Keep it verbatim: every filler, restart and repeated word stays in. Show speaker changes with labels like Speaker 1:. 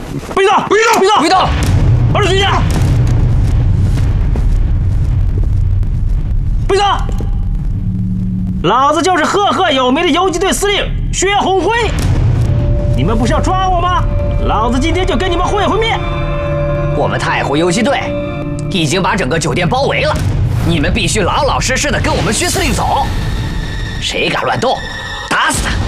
Speaker 1: 别动！
Speaker 2: 别动！
Speaker 1: 别动！
Speaker 3: 别动！
Speaker 1: 把手举起来！别动！老子就是赫赫有名的游击队司令薛红辉，你们不是要抓我吗？老子今天就跟你们会会面。
Speaker 3: 我们太湖游击队已经把整个酒店包围了，你们必须老老实实的跟我们薛司令走。谁敢乱动，打死他！